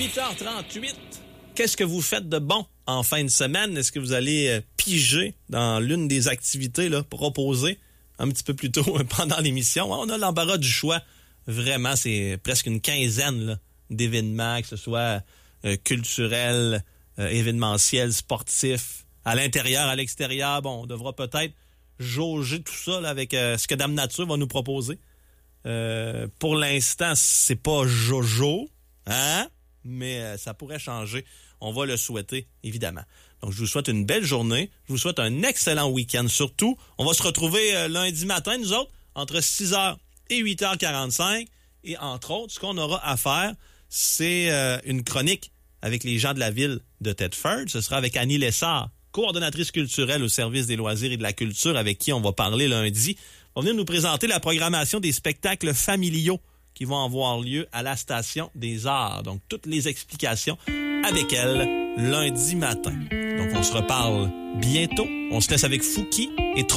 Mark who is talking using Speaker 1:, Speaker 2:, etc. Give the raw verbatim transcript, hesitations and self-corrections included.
Speaker 1: huit heures trente-huit. Qu'est-ce que vous faites de bon en fin de semaine? Est-ce que vous allez euh, piger dans l'une des activités là, proposées un petit peu plus tôt pendant l'émission? On a l'embarras du choix. Vraiment, c'est presque une quinzaine là, d'événements, que ce soit euh, culturels, euh, événementiels, sportifs, à l'intérieur, à l'extérieur. Bon, on devra peut-être jauger tout ça là, avec euh, ce que Dame Nature va nous proposer. Euh, pour l'instant, c'est pas jojo, hein? Mais euh, ça pourrait changer. On va le souhaiter, évidemment. Donc, je vous souhaite une belle journée. Je vous souhaite un excellent week-end. Surtout, on va se retrouver euh, lundi matin, nous autres, entre six heures et huit heures quarante-cinq. Et entre autres, ce qu'on aura à faire, c'est euh, une chronique avec les gens de la ville de Thetford. Ce sera avec Annie Lessard, coordonnatrice culturelle au service des loisirs et de la culture, avec qui on va parler lundi. On va venir nous présenter la programmation des spectacles familiaux qui vont avoir lieu à la Station des Arts. Donc, toutes les explications avec elle lundi matin. Donc, on se reparle bientôt. On se laisse avec Fouki et trop.